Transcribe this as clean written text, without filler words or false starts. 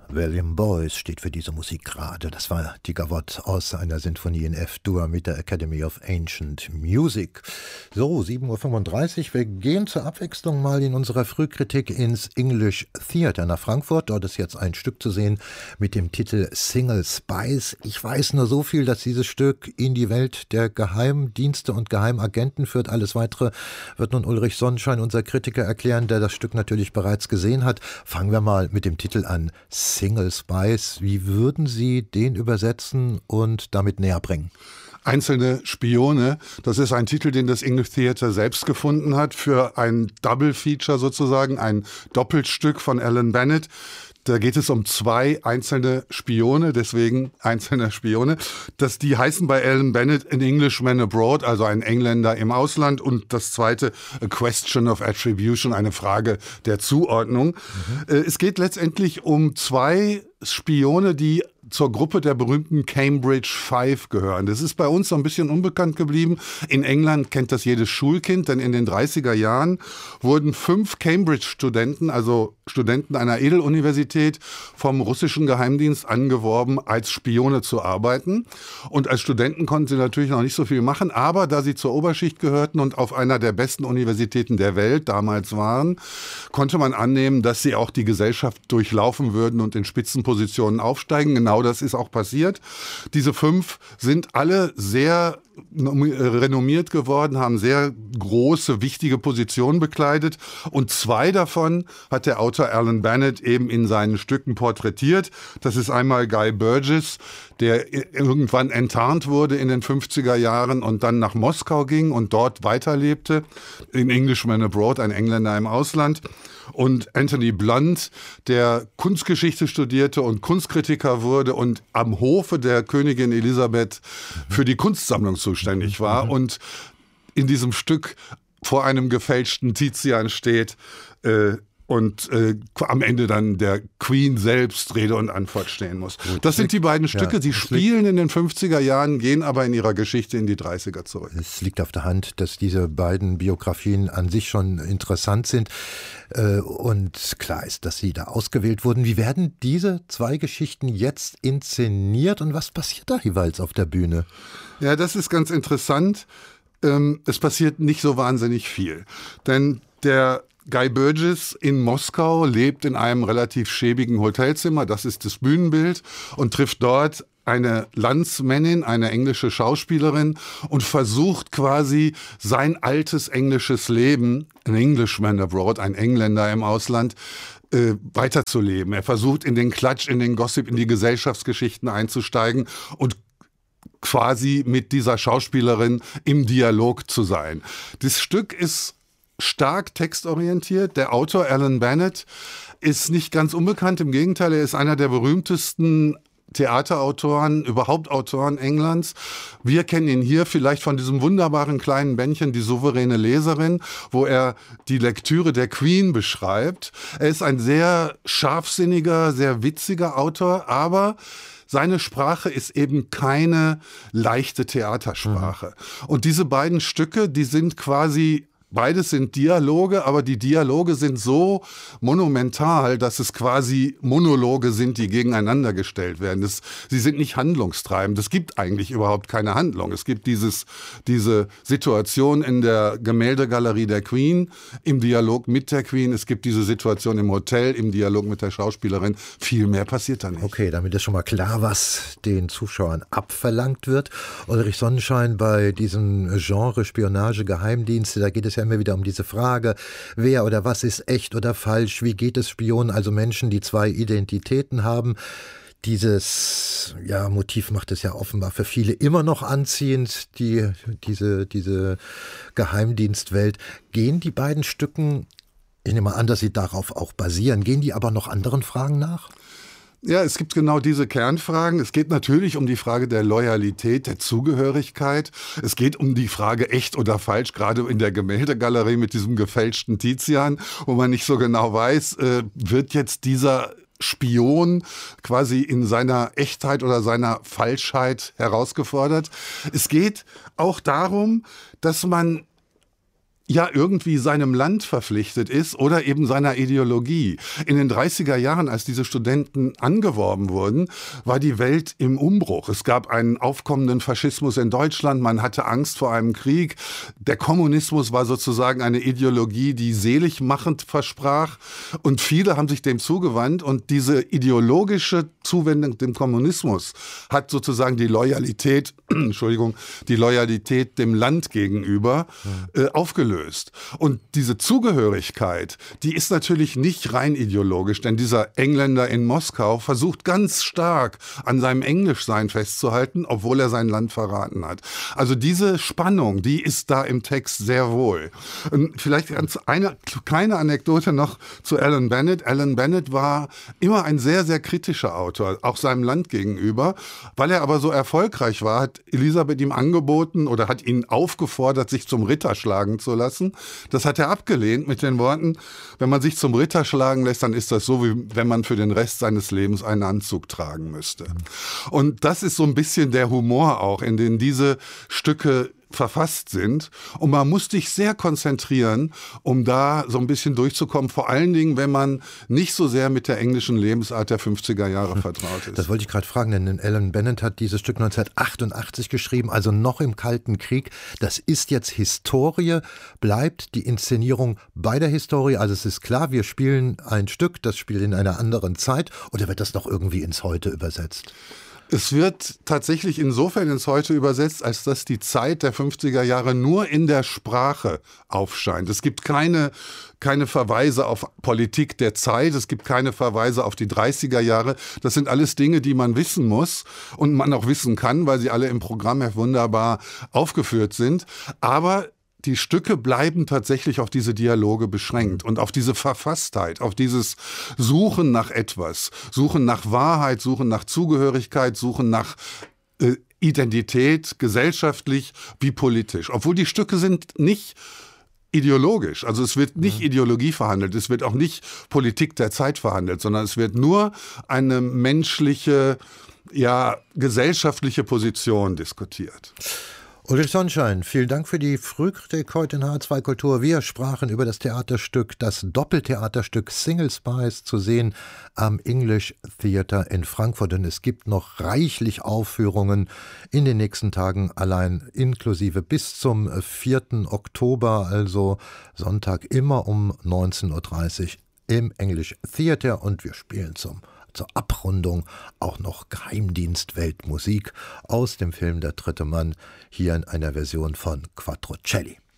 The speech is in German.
William Boyce steht für diese Musik gerade. Das war die Gavotte aus einer Sinfonie in F-Dur mit der Academy of Ancient Music. So, 7:35 Uhr. Wir gehen zur Abwechslung mal in unserer Frühkritik ins English Theatre nach Frankfurt. Dort ist jetzt ein Stück zu sehen mit dem Titel Single Spies. Ich weiß nur so viel, dass dieses Stück in die Welt der Geheimdienste und Geheimagenten führt. Alles Weitere wird nun Ulrich Sonnenschein, unser Kritiker, erklären, der das Stück natürlich bereits gesehen hat. Fangen wir mal mit dem Titel an. Single Spies. Wie würden Sie den übersetzen und damit näher bringen? Einzelne Spione, das ist ein Titel, den das English Theatre selbst gefunden hat für ein Double Feature sozusagen, ein Doppelstück von Alan Bennett. Da geht es um zwei einzelne Spione, deswegen einzelne Spione. Die heißen bei Alan Bennett An Englishman Abroad, also ein Engländer im Ausland. Und das zweite, A Question of Attribution, eine Frage der Zuordnung. Es geht letztendlich um zwei Spione, die zur Gruppe der berühmten Cambridge Five gehören. Das ist bei uns so ein bisschen unbekannt geblieben. In England kennt das jedes Schulkind, denn in den 30er Jahren wurden 5 Cambridge-Studenten, also Studenten einer Edeluniversität, vom russischen Geheimdienst angeworben, als Spione zu arbeiten. Und als Studenten konnten sie natürlich noch nicht so viel machen, aber da sie zur Oberschicht gehörten und auf einer der besten Universitäten der Welt damals waren, konnte man annehmen, dass sie auch die Gesellschaft durchlaufen würden und in Spitzenpositionen aufsteigen. Genau das ist auch passiert. Diese 5 sind alle sehr renommiert geworden, haben sehr große, wichtige Positionen bekleidet und 2 davon hat der Autor Alan Bennett eben in seinen Stücken porträtiert. Das ist einmal Guy Burgess, der irgendwann enttarnt wurde in den 50er Jahren und dann nach Moskau ging und dort weiterlebte, in Englishman Abroad, ein Engländer im Ausland. Und Anthony Blunt, der Kunstgeschichte studierte und Kunstkritiker wurde und am Hofe der Königin Elisabeth für die Kunstsammlung zuständig war und in diesem Stück vor einem gefälschten Tizian steht und am Ende dann der Queen selbst Rede und Antwort stehen muss. Gut, das sind die beiden Stücke, ja, sie spielen in den 50er Jahren, gehen aber in ihrer Geschichte in die 30er zurück. Es liegt auf der Hand, dass diese beiden Biografien an sich schon interessant sind und klar ist, dass sie da ausgewählt wurden. Wie werden diese 2 Geschichten jetzt inszeniert und was passiert da jeweils auf der Bühne? Ja, das ist ganz interessant. Es passiert nicht so wahnsinnig viel, denn der Guy Burgess in Moskau lebt in einem relativ schäbigen Hotelzimmer, das ist das Bühnenbild, und trifft dort eine Landsmännin, eine englische Schauspielerin und versucht quasi sein altes englisches Leben, ein Englishman abroad, ein Engländer im Ausland, weiterzuleben. Er versucht in den Klatsch, in den Gossip, in die Gesellschaftsgeschichten einzusteigen und quasi mit dieser Schauspielerin im Dialog zu sein. Das Stück ist stark textorientiert. Der Autor Alan Bennett ist nicht ganz unbekannt. Im Gegenteil, er ist einer der berühmtesten Theaterautoren, überhaupt Autoren Englands. Wir kennen ihn hier vielleicht von diesem wunderbaren kleinen Bändchen Die souveräne Leserin, wo er die Lektüre der Queen beschreibt. Er ist ein sehr scharfsinniger, sehr witziger Autor, aber seine Sprache ist eben keine leichte Theatersprache. Und diese beiden Stücke, die sind quasi beides sind Dialoge, aber die Dialoge sind so monumental, dass es quasi Monologe sind, die gegeneinander gestellt werden. Sie sind nicht handlungstreibend. Es gibt eigentlich überhaupt keine Handlung. Es gibt diese Situation in der Gemäldegalerie der Queen im Dialog mit der Queen. Es gibt diese Situation im Hotel im Dialog mit der Schauspielerin. Viel mehr passiert da nicht. Okay, damit ist schon mal klar, was den Zuschauern abverlangt wird. Ulrich Sonnenschein, bei diesem Genre Spionage, Geheimdienste, da geht es ja immer wieder um diese Frage, wer oder was ist echt oder falsch, wie geht es Spionen, also Menschen, die 2 Identitäten haben. Dieses Motiv macht es ja offenbar für viele immer noch anziehend, diese Geheimdienstwelt. Gehen die beiden Stücken, ich nehme an, dass sie darauf auch basieren, gehen die aber noch anderen Fragen nach? Ja, es gibt genau diese Kernfragen. Es geht natürlich um die Frage der Loyalität, der Zugehörigkeit. Es geht um die Frage echt oder falsch, gerade in der Gemäldegalerie mit diesem gefälschten Tizian, wo man nicht so genau weiß, wird jetzt dieser Spion quasi in seiner Echtheit oder seiner Falschheit herausgefordert. Es geht auch darum, dass man ja irgendwie seinem Land verpflichtet ist oder eben seiner Ideologie. In den 30er Jahren, als diese Studenten angeworben wurden, war die Welt im Umbruch. Es gab einen aufkommenden Faschismus in Deutschland, man hatte Angst vor einem Krieg. Der Kommunismus war sozusagen eine Ideologie, die seligmachend versprach und viele haben sich dem zugewandt und diese ideologische Zuwendung dem Kommunismus hat sozusagen die Loyalität, die Loyalität dem Land gegenüber aufgelöst. Und diese Zugehörigkeit, die ist natürlich nicht rein ideologisch, denn dieser Engländer in Moskau versucht ganz stark an seinem Englischsein festzuhalten, obwohl er sein Land verraten hat. Also diese Spannung, die ist da im Text sehr wohl. Und vielleicht eine kleine Anekdote noch zu Alan Bennett. Alan Bennett war immer ein sehr, sehr kritischer Autor, auch seinem Land gegenüber. Weil er aber so erfolgreich war, hat Elisabeth ihm angeboten oder hat ihn aufgefordert, sich zum Ritter schlagen zu lassen. Das hat er abgelehnt mit den Worten, wenn man sich zum Ritter schlagen lässt, dann ist das so, wie wenn man für den Rest seines Lebens einen Anzug tragen müsste. Und das ist so ein bisschen der Humor auch, in dem diese Stücke verfasst sind. Und man muss sich sehr konzentrieren, um da so ein bisschen durchzukommen. Vor allen Dingen, wenn man nicht so sehr mit der englischen Lebensart der 50er Jahre vertraut ist. Das wollte ich gerade fragen, denn Alan Bennett hat dieses Stück 1988 geschrieben, also noch im Kalten Krieg. Das ist jetzt Historie. Bleibt die Inszenierung bei der Historie? Also es ist klar, wir spielen ein Stück, das spielt in einer anderen Zeit. Oder wird das noch irgendwie ins Heute übersetzt? Es wird tatsächlich insofern ins Heute übersetzt, als dass die Zeit der 50er Jahre nur in der Sprache aufscheint. Es gibt keine Verweise auf Politik der Zeit, es gibt keine Verweise auf die 30er Jahre. Das sind alles Dinge, die man wissen muss und man auch wissen kann, weil sie alle im Programm wunderbar aufgeführt sind. Aber die Stücke bleiben tatsächlich auf diese Dialoge beschränkt und auf diese Verfasstheit, auf dieses Suchen nach etwas, Suchen nach Wahrheit, Suchen nach Zugehörigkeit, Suchen nach Identität, gesellschaftlich wie politisch. Obwohl die Stücke sind nicht ideologisch, also es wird nicht Ideologie verhandelt, es wird auch nicht Politik der Zeit verhandelt, sondern es wird nur eine menschliche, gesellschaftliche Position diskutiert. Ulrich Sonnenschein, vielen Dank für die Frühkritik heute in H2 Kultur. Wir sprachen über das Theaterstück, das Doppeltheaterstück Single Spice, zu sehen am English Theatre in Frankfurt. Und es gibt noch reichlich Aufführungen in den nächsten Tagen, allein inklusive bis zum 4. Oktober, also Sonntag immer um 19.30 Uhr im English Theatre. Und wir spielen zur Abrundung auch noch Geheimdienst Weltmusik aus dem Film Der dritte Mann, hier in einer Version von Quattrocelli.